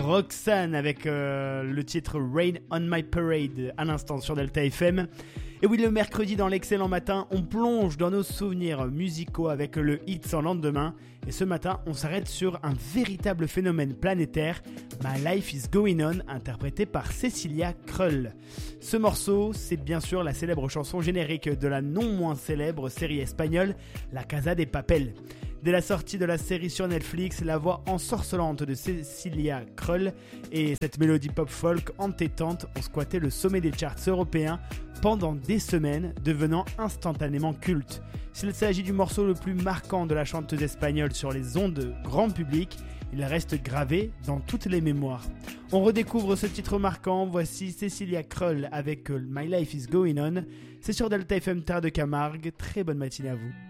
Roxane avec le titre Rain on My Parade à l'instant sur Delta FM. Et oui, le mercredi dans l'excellent matin, on plonge dans nos souvenirs musicaux avec le hit sans lendemain. Et ce matin, on s'arrête sur un véritable phénomène planétaire, My Life is Going On, interprété par Cecilia Krull. Ce morceau, c'est bien sûr la célèbre chanson générique de la non moins célèbre série espagnole La Casa de Papel. Dès la sortie de la série sur Netflix, la voix ensorcelante de Cecilia Krull et cette mélodie pop-folk entêtante ont squatté le sommet des charts européens pendant des semaines, devenant instantanément culte. S'il s'agit du morceau le plus marquant de la chanteuse espagnole sur les ondes grand public, il reste gravé dans toutes les mémoires. On redécouvre ce titre marquant, voici Cecilia Krull avec My Life is Going On. C'est sur Delta FM Terre de Camargue, très bonne matinée à vous.